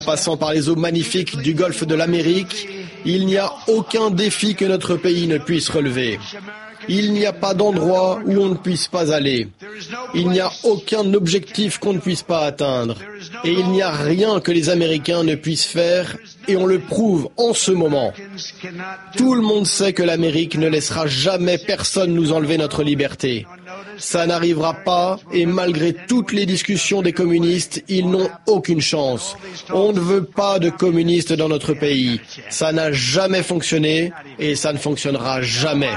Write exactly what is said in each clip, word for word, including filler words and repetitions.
Passant par les eaux magnifiques du golfe de l'Amérique, il n'y a aucun défi que notre pays ne puisse relever. Il n'y a pas d'endroit où on ne puisse pas aller. Il n'y a aucun objectif qu'on ne puisse pas atteindre. Et il n'y a rien que les Américains ne puissent faire, et on le prouve en ce moment. Tout le monde sait que l'Amérique ne laissera jamais personne nous enlever notre liberté. Ça n'arrivera pas, et malgré toutes les discussions des communistes, ils n'ont aucune chance. On ne veut pas de communistes dans notre pays. Ça n'a jamais fonctionné, et ça ne fonctionnera jamais.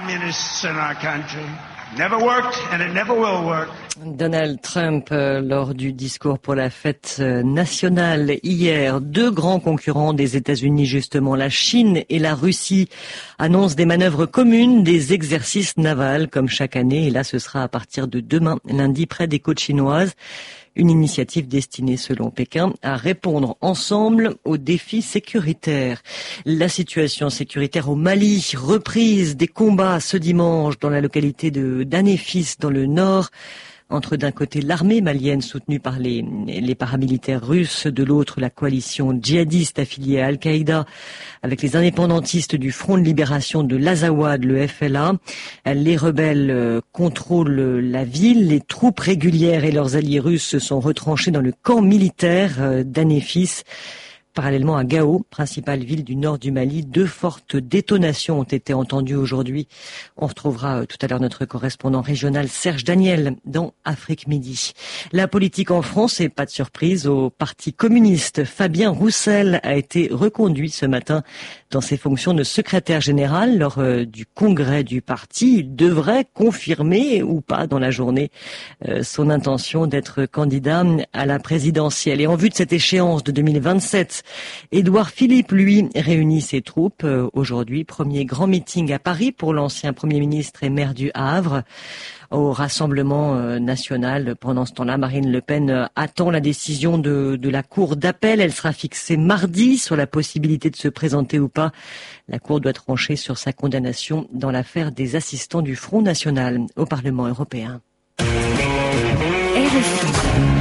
Donald Trump, euh, lors du discours pour la fête euh, nationale hier, deux grands concurrents des États-Unis, justement, la Chine et la Russie, annoncent des manœuvres communes, des exercices navals comme chaque année. Et là, ce sera à partir de demain, lundi, près des côtes chinoises. Une initiative destinée, selon Pékin, à répondre ensemble aux défis sécuritaires. La situation sécuritaire au Mali, reprise des combats ce dimanche dans la localité de Danéfis, dans le nord, entre d'un côté l'armée malienne soutenue par les, les paramilitaires russes, de l'autre la coalition djihadiste affiliée à Al-Qaïda avec les indépendantistes du Front de libération de l'Azawad, le F L A. Les rebelles contrôlent la ville, les troupes régulières et leurs alliés russes se sont retranchés dans le camp militaire d'Anéfis. Parallèlement à Gao, principale ville du nord du Mali, deux fortes détonations ont été entendues aujourd'hui. On retrouvera tout à l'heure notre correspondant régional Serge Daniel dans Afrique Midi. La politique en France, et pas de surprise, au Parti communiste. Fabien Roussel a été reconduit ce matin dans ses fonctions de secrétaire général lors du congrès du parti. Il devrait confirmer ou pas dans la journée son intention d'être candidat à la présidentielle. Et en vue de cette échéance de deux mille vingt-sept, Édouard Philippe, lui, réunit ses troupes aujourd'hui. Premier grand meeting à Paris pour l'ancien Premier ministre et maire du Havre. Au Rassemblement national, pendant ce temps-là, Marine Le Pen attend la décision de, de la Cour d'appel. Elle sera fixée mardi sur la possibilité de se présenter ou pas. La Cour doit trancher sur sa condamnation dans l'affaire des assistants du Front National au Parlement européen. R F I.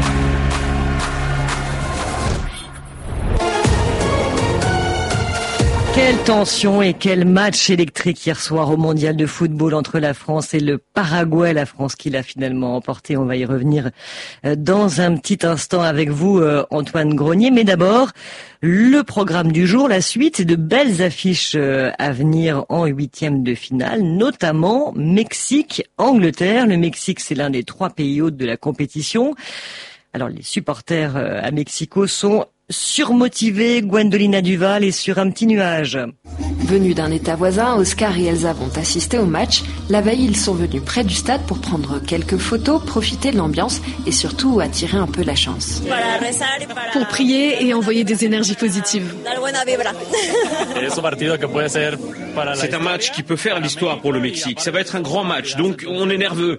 Quelle tension et quel match électrique hier soir au mondial de football entre la France et le Paraguay. La France qui l'a finalement emporté. On va y revenir dans un petit instant avec vous, Antoine Grenier. Mais d'abord, le programme du jour, la suite, et de belles affiches à venir en huitième de finale, notamment Mexique-Angleterre. Le Mexique, c'est l'un des trois pays hôtes de la compétition. Alors, les supporters à Mexico sont surmotivés. Gwendolina Duval est sur un petit nuage. Venus d'un état voisin, Oscar et Elsa vont assister au match. La veille, ils sont venus près du stade pour prendre quelques photos, profiter de l'ambiance et surtout attirer un peu la chance. Pour prier et envoyer des énergies positives. C'est un match qui peut faire l'histoire pour le Mexique. Ça va être un grand match, donc on est nerveux.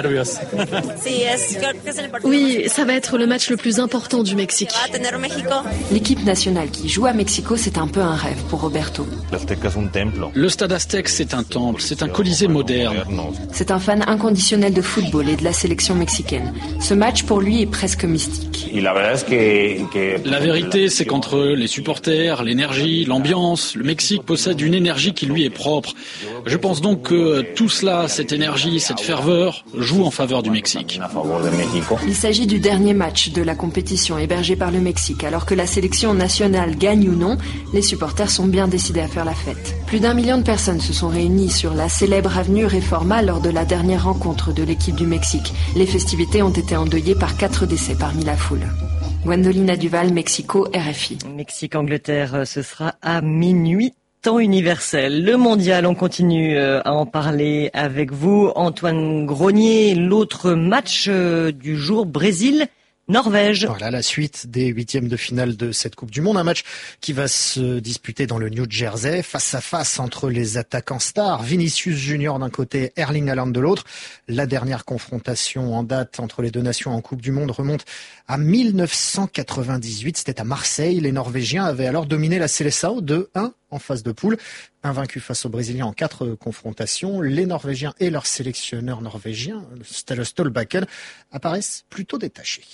Oui, ça va être le match le plus important du Mexique. L'équipe nationale qui joue à Mexico, c'est un peu un rêve pour Roberto. Le stade Aztec, c'est un temple, c'est un colisée moderne. C'est un fan inconditionnel de football et de la sélection mexicaine. Ce match, pour lui, est presque mystique. La vérité, c'est qu'entre les supporters, l'énergie, l'ambiance, le Mexique possède une énergie qui lui est propre. Je pense donc que tout cela, cette énergie, cette ferveur, joue en faveur du Mexique. Il s'agit du dernier match de la compétition hébergé par le Mexique. Alors que la sélection nationale gagne ou non, les supporters sont bien décidés à faire la fête. Plus d'un million de personnes se sont réunies sur la célèbre avenue Reforma lors de la dernière rencontre de l'équipe du Mexique. Les festivités ont été endeuillées par quatre décès parmi la foule. Gwendolina Duval, Mexico, R F I. Mexique-Angleterre, ce sera à minuit. Temps universel. Le mondial, on continue à en parler avec vous. Antoine Grenier, l'autre match du jour, Brésil Norvège. Voilà la suite des huitièmes de finale de cette Coupe du Monde. Un match qui va se disputer dans le New Jersey, face à face entre les attaquants stars. Vinicius Junior d'un côté, Erling Haaland de l'autre. La dernière confrontation en date entre les deux nations en Coupe du Monde remonte à mille neuf cent quatre-vingt-dix-huit. C'était à Marseille. Les Norvégiens avaient alors dominé la Seleção deux un en phase de poule. Invaincus face aux Brésiliens en quatre confrontations, les Norvégiens et leur sélectionneur norvégien, Ståle Solbakken, apparaissent plutôt détachés.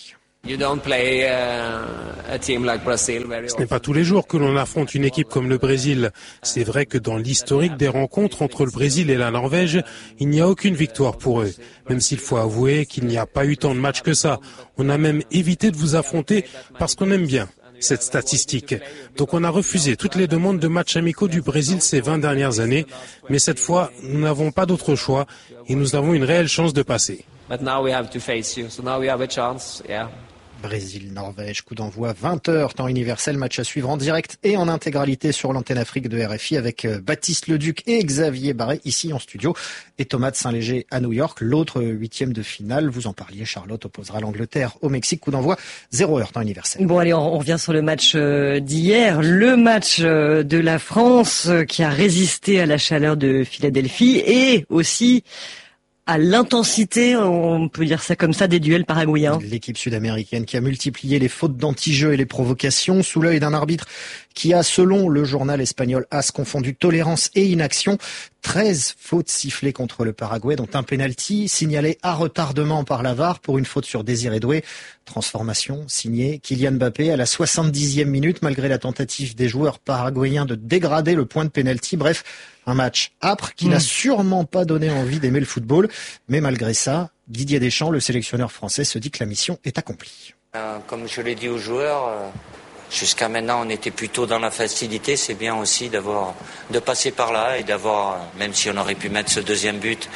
Ce n'est pas tous les jours que l'on affronte une équipe comme le Brésil. C'est vrai que dans l'historique des rencontres entre le Brésil et la Norvège, il n'y a aucune victoire pour eux. Même s'il faut avouer qu'il n'y a pas eu tant de matchs que ça. On a même évité de vous affronter parce qu'on aime bien cette statistique. Donc on a refusé toutes les demandes de matchs amicaux du Brésil ces vingt dernières années. Mais cette fois, nous n'avons pas d'autre choix et nous avons une réelle chance de passer. But now we have to face you, so now we have a chance, yeah. Brésil-Norvège, coup d'envoi vingt heures, temps universel, match à suivre en direct et en intégralité sur l'antenne Afrique de R F I avec Baptiste Leduc et Xavier Barré ici en studio et Thomas de Saint-Léger à New York. L'autre huitième de finale, vous en parliez, Charlotte opposera l'Angleterre au Mexique, coup d'envoi zéro heure, temps universel. Bon allez, on revient sur le match d'hier, le match de la France qui a résisté à la chaleur de Philadelphie et aussi à l'intensité, on peut dire ça comme ça, des duels paraguayens. L'équipe sud-américaine qui a multiplié les fautes d'anti-jeu et les provocations sous l'œil d'un arbitre qui a, selon le journal espagnol A S, confondu tolérance et inaction. treize fautes sifflées contre le Paraguay, dont un penalty signalé à retardement par la V A R pour une faute sur Désiré Doué. Transformation signée Kylian Mbappé à la soixante-dixième minute, malgré la tentative des joueurs paraguayens de dégrader le point de penalty. Bref, un match âpre qui mmh. n'a sûrement pas donné envie d'aimer le football. Mais malgré ça, Didier Deschamps, le sélectionneur français, se dit que la mission est accomplie. Euh, comme je l'ai dit aux joueurs, euh, jusqu'à maintenant on était plutôt dans la facilité. C'est bien aussi d'avoir, de passer par là et d'avoir, même si on aurait pu mettre ce deuxième but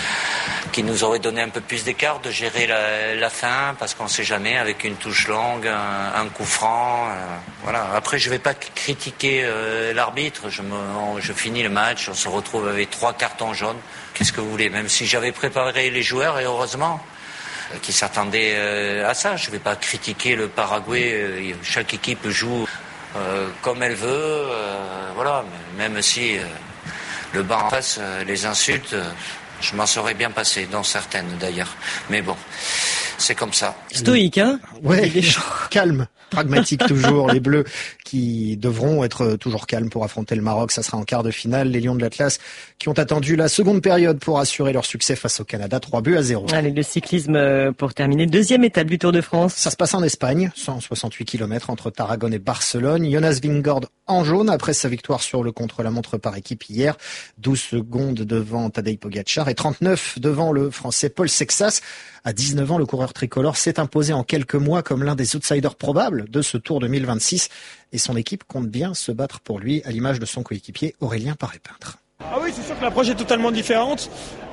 qui nous aurait donné un peu plus d'écart, de gérer la, la fin, parce qu'on ne sait jamais, avec une touche longue, un, un coup franc. Euh, voilà. Après, je ne vais pas critiquer euh, l'arbitre. Je, me, on, je finis le match, on se retrouve avec trois cartons jaunes. Qu'est-ce que vous voulez? Même si j'avais préparé les joueurs, et heureusement, euh, qui s'attendaient euh, à ça. Je ne vais pas critiquer le Paraguay. Euh, chaque équipe joue euh, comme elle veut. Euh, voilà. Mais même si euh, le banc en face euh, les insulte... Euh, je m'en serais bien passé, dans certaines d'ailleurs. Mais bon, c'est comme ça. Stoïque, hein? Ouais, calme, pragmatique toujours. Les Bleus qui devront être toujours calmes pour affronter le Maroc. Ça sera en quart de finale. Les Lions de l'Atlas qui ont attendu la seconde période pour assurer leur succès face au Canada. trois buts à zéro. Allez, le cyclisme pour terminer. Deuxième étape du Tour de France. Ça se passe en Espagne. cent soixante-huit kilomètres entre Tarragone et Barcelone. Jonas Vingegaard en jaune après sa victoire sur le contre-la-montre par équipe hier. douze secondes devant Tadej Pogacar et trente-neuf devant le Français Paul Sexas. À dix-neuf ans, le coureur tricolore s'est imposé en quelques mois comme l'un des outsiders probables de ce Tour deux mille vingt-six. Et son équipe compte bien se battre pour lui, à l'image de son coéquipier Aurélien Paré-Peintre. Ah oui, c'est sûr que l'approche est totalement différente.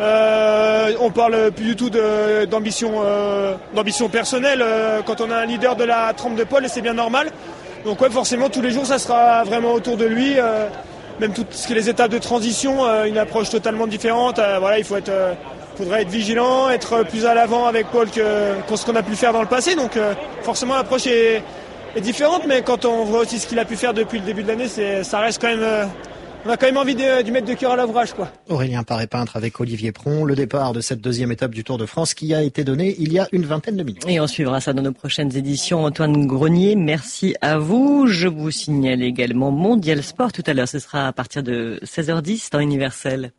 Euh, on parle plus du tout de, d'ambition, euh, d'ambition personnelle euh, quand on a un leader de la trempe de Paul, et c'est bien normal. Donc ouais, forcément, tous les jours, ça sera vraiment autour de lui. Euh, même toutes ce qui est les étapes de transition, euh, une approche totalement différente. Euh, voilà, il faut être, euh, faudrait être vigilant, être plus à l'avant avec Paul que, que ce qu'on a pu faire dans le passé. Donc euh, forcément, l'approche est, est différente, mais quand on voit aussi ce qu'il a pu faire depuis le début de l'année, c'est, ça reste quand même... Euh, on a quand même envie de, de mettre de cœur à l'ouvrage, quoi. Aurélien Paré-Peintre avec Olivier Pron, le départ de cette deuxième étape du Tour de France qui a été donné il y a une vingtaine de minutes. Et on suivra ça dans nos prochaines éditions. Antoine Grenier, merci à vous. Je vous signale également Mondial Sport tout à l'heure. Ce sera à partir de seize heures dix, temps universel.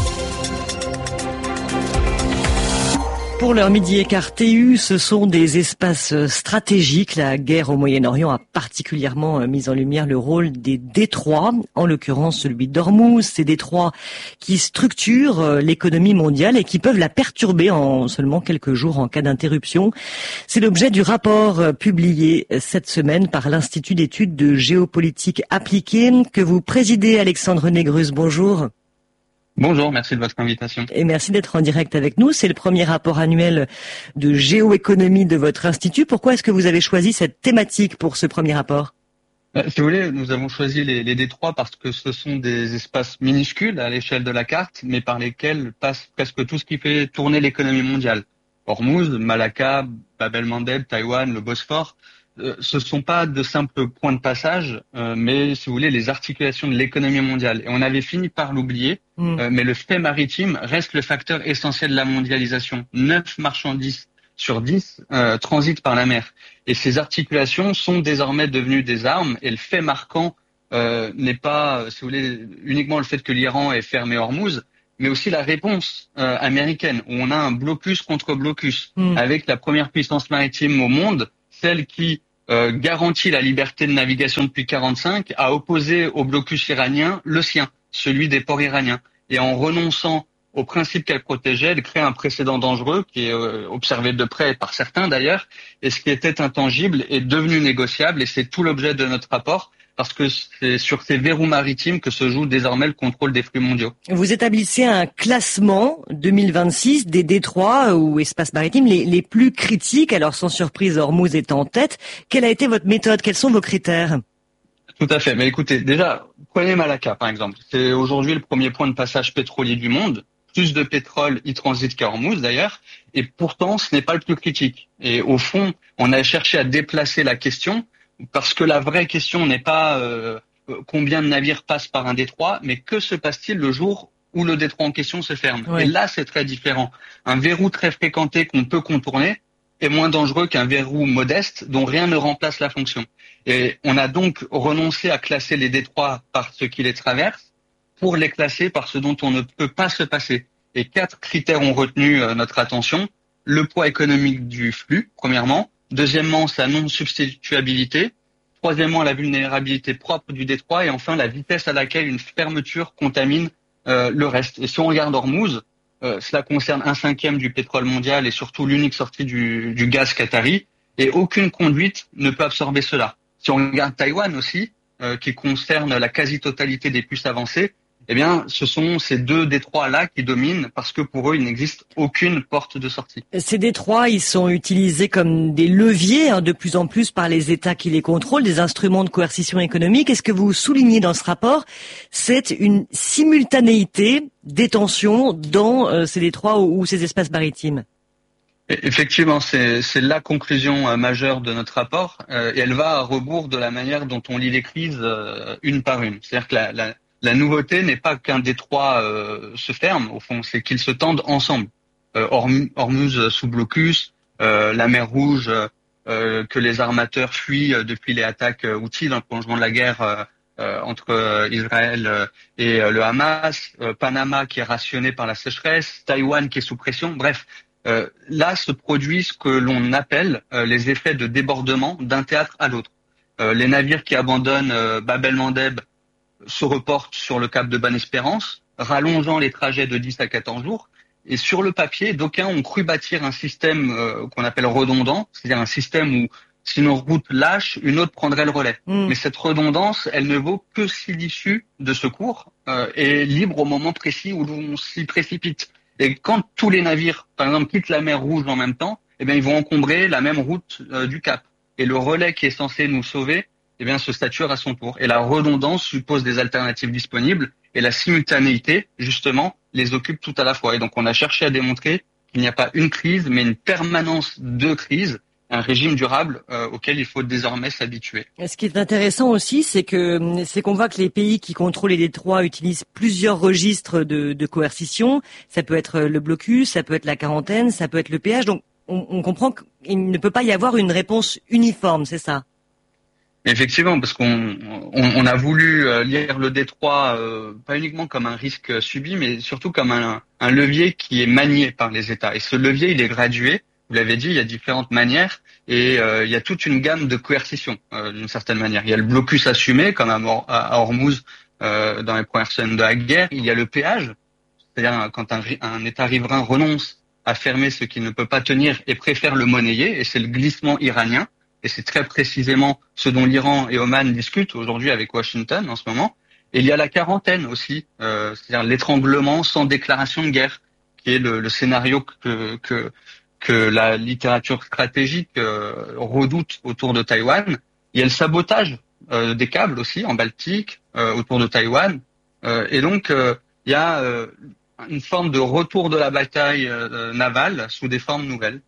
Pour l'heure midi et quart T U, ce sont des espaces stratégiques. La guerre au Moyen-Orient a particulièrement mis en lumière le rôle des détroits, en l'occurrence celui d'Ormuz, ces détroits qui structurent l'économie mondiale et qui peuvent la perturber en seulement quelques jours en cas d'interruption. C'est l'objet du rapport publié cette semaine par l'Institut d'études de géopolitique appliquée que vous présidez, Alexandre Négrus. Bonjour. Bonjour, merci de votre invitation. Et merci d'être en direct avec nous. C'est le premier rapport annuel de géoéconomie de votre institut. Pourquoi est-ce que vous avez choisi cette thématique pour ce premier rapport ? Euh, si vous voulez, nous avons choisi les, les détroits parce que ce sont des espaces minuscules à l'échelle de la carte, mais par lesquels passe presque tout ce qui fait tourner l'économie mondiale. Hormuz, Malacca, Bab el-Mandeb, Taïwan, le Bosphore. Euh, ce ne sont pas de simples points de passage, euh, mais si vous voulez, les articulations de l'économie mondiale. Et on avait fini par l'oublier, mmh. euh, mais le fait maritime reste le facteur essentiel de la mondialisation. Neuf marchandises sur dix euh, transitent par la mer. Et ces articulations sont désormais devenues des armes, et le fait marquant euh, n'est pas, si vous voulez, uniquement le fait que l'Iran ait fermé Hormuz, mais aussi la réponse euh, américaine, où on a un blocus contre blocus, mmh. avec la première puissance maritime au monde, celle qui euh, garantit la liberté de navigation depuis quarante-cinq, a opposé au blocus iranien le sien, celui des ports iraniens. Et en renonçant au principe qu'elle protégeait, elle crée un précédent dangereux qui est euh, observé de près par certains d'ailleurs, et ce qui était intangible est devenu négociable, et c'est tout l'objet de notre rapport, parce que c'est sur ces verrous maritimes que se joue désormais le contrôle des flux mondiaux. Vous établissez un classement deux mille vingt-six des détroits ou espaces maritimes les, les plus critiques, alors sans surprise Ormuz est en tête. Quelle a été votre méthode? Quels sont vos critères? Tout à fait, mais écoutez, déjà, prenez Malacca par exemple, c'est aujourd'hui le premier point de passage pétrolier du monde. Plus de pétrole y transite qu'à Ormuz d'ailleurs, et pourtant ce n'est pas le plus critique. Et au fond, on a cherché à déplacer la question, parce que la vraie question n'est pas euh, combien de navires passent par un détroit, mais que se passe-t-il le jour où le détroit en question se ferme. Ouais. Et là, c'est très différent. Un verrou très fréquenté qu'on peut contourner est moins dangereux qu'un verrou modeste dont rien ne remplace la fonction. Et on a donc renoncé à classer les détroits par ce qui les traverse pour les classer par ce dont on ne peut pas se passer. Et quatre critères ont retenu euh, notre attention. Le poids économique du flux, premièrement. Deuxièmement, sa non-substituabilité. Troisièmement, la vulnérabilité propre du détroit. Et enfin, la vitesse à laquelle une fermeture contamine euh, le reste. Et si on regarde Ormuz, euh, cela concerne un cinquième du pétrole mondial et surtout l'unique sortie du, du gaz qatari. Et aucune conduite ne peut absorber cela. Si on regarde Taïwan aussi, euh, qui concerne la quasi-totalité des puces avancées, eh bien, ce sont ces deux détroits-là qui dominent parce que pour eux, il n'existe aucune porte de sortie. Ces détroits, ils sont utilisés comme des leviers hein, de plus en plus par les États qui les contrôlent, des instruments de coercition économique. Est-ce que vous soulignez dans ce rapport, c'est une simultanéité des tensions dans euh, ces détroits ou, ou ces espaces maritimes? Effectivement, c'est, c'est la conclusion euh, majeure de notre rapport euh, et elle va à rebours de la manière dont on lit les crises euh, une par une. C'est-à-dire que la, la La nouveauté n'est pas qu'un détroit euh, se ferme, au fond, c'est qu'ils se tendent ensemble. Euh, Ormuz sous blocus, euh, la mer Rouge euh, que les armateurs fuient euh, depuis les attaques euh, Houthis dans le prolongement de la guerre euh, euh, entre euh, Israël euh, et euh, le Hamas, euh, Panama qui est rationné par la sécheresse, Taïwan qui est sous pression, bref. Euh, là se produit ce que l'on appelle euh, les effets de débordement d'un théâtre à l'autre. Euh, les navires qui abandonnent euh, Bab el-Mandeb se reportent sur le cap de Bonne-Espérance, rallongeant les trajets de dix à quatorze jours. Et sur le papier, d'aucuns ont cru bâtir un système euh, qu'on appelle redondant, c'est-à-dire un système où si nos routes lâchent, une autre prendrait le relais. Mmh. Mais cette redondance, elle ne vaut que si l'issue de secours euh, est libre au moment précis où l'on s'y précipite. Et quand tous les navires, par exemple, quittent la mer Rouge en même temps, eh bien, ils vont encombrer la même route euh, du cap. Et le relais qui est censé nous sauver, eh bien, se stature à son tour. Et la redondance suppose des alternatives disponibles et la simultanéité, justement, les occupe tout à la fois. Et donc, on a cherché à démontrer qu'il n'y a pas une crise, mais une permanence de crises, un régime durable euh, auquel il faut désormais s'habituer. Ce qui est intéressant aussi, c'est que c'est qu'on voit que les pays qui contrôlent les détroits utilisent plusieurs registres de, de coercition. Ça peut être le blocus, ça peut être la quarantaine, ça peut être le péage. Donc, on, on comprend qu'il ne peut pas y avoir une réponse uniforme, c'est ça? Effectivement, parce qu'on on, on a voulu lire le détroit euh, pas uniquement comme un risque subi, mais surtout comme un, un levier qui est manié par les États. Et ce levier, il est gradué. Vous l'avez dit, il y a différentes manières et euh, il y a toute une gamme de coercition euh, d'une certaine manière. Il y a le blocus assumé, comme à, Mor- à Ormuz euh, dans les premières semaines de la guerre. Il y a le péage, c'est-à-dire quand un, un État riverain renonce à fermer ce qu'il ne peut pas tenir et préfère le monnayer, et c'est le glissement iranien. Et c'est très précisément ce dont l'Iran et Oman discutent aujourd'hui avec Washington en ce moment. Et il y a la quarantaine aussi, euh, c'est-à-dire l'étranglement sans déclaration de guerre, qui est le, le scénario que, que, que la littérature stratégique euh, redoute autour de Taïwan. Il y a le sabotage euh, des câbles aussi en Baltique, euh, autour de Taïwan. Euh, et donc, euh, il y a euh, une forme de retour de la bataille euh, navale sous des formes nouvelles.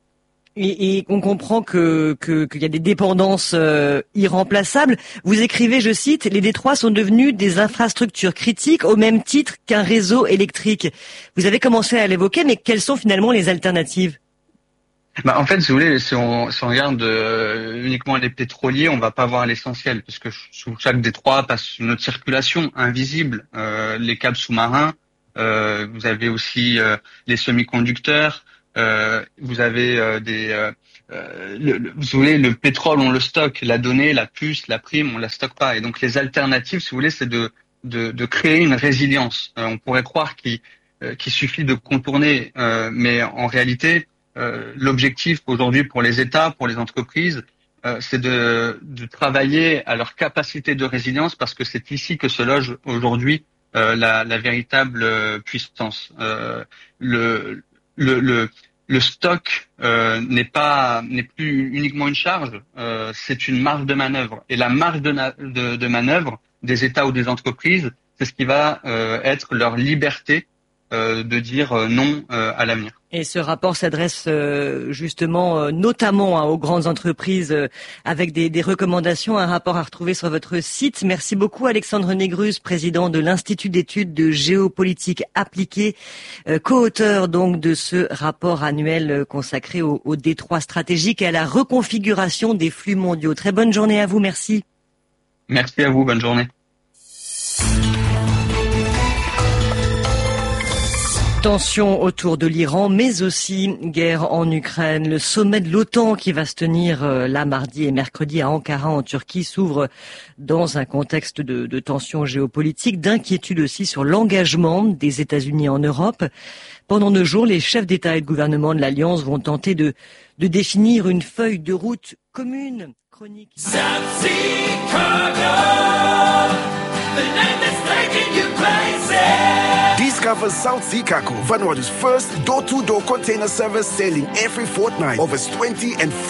Et, et on comprend que, que qu'il y a des dépendances euh, irremplaçables. Vous écrivez, je cite, les détroits sont devenus des infrastructures critiques au même titre qu'un réseau électrique. Vous avez commencé à l'évoquer, mais quelles sont finalement les alternatives? Bah, en fait, si vous voulez, si on, si on regarde euh, uniquement les pétroliers, on va pas voir l'essentiel, parce que sous chaque détroit passe une autre circulation invisible, euh, les câbles sous-marins, euh, vous avez aussi euh, les semi-conducteurs, Euh, vous avez euh, des, euh, euh, le, le, vous voulez, le pétrole, on le stocke, la donnée, la puce, la prime, on la stocke pas. Et donc les alternatives, si vous voulez, c'est de, de, de créer une résilience. Euh, on pourrait croire qu'il, euh, qu'il suffit de contourner, euh, mais en réalité, euh, l'objectif aujourd'hui pour les États, pour les entreprises, euh, c'est de, de travailler à leur capacité de résilience, parce que c'est ici que se loge aujourd'hui euh, la, la véritable puissance. Euh, le Le, le, le stock euh, n'est pas n'est plus uniquement une charge, euh, c'est une marge de manœuvre. Et la marge de, de, de manœuvre des États ou des entreprises, c'est ce qui va euh, être leur liberté euh, de dire euh, non euh, à l'avenir. Et ce rapport s'adresse euh, justement euh, notamment hein, aux grandes entreprises euh, avec des, des recommandations, un rapport à retrouver sur votre site. Merci beaucoup Alexandre Négruse, président de l'Institut d'études de géopolitique appliquée, euh, co-auteur donc de ce rapport annuel euh, consacré au, au détroit stratégique et à la reconfiguration des flux mondiaux. Très bonne journée à vous, merci. Merci à vous, bonne journée. Tension autour de l'Iran, mais aussi guerre en Ukraine. Le sommet de l'OTAN qui va se tenir euh, là mardi et mercredi à Ankara en Turquie s'ouvre dans un contexte de, de tension géopolitique, d'inquiétude aussi sur l'engagement des États-Unis en Europe. Pendant deux jours, les chefs d'État et de gouvernement de l'Alliance vont tenter de, de définir une feuille de route commune. Chronique. Discover South Sea Cargo, Vanuatu's first door-to-door container service sailing every fortnight. Over twenty and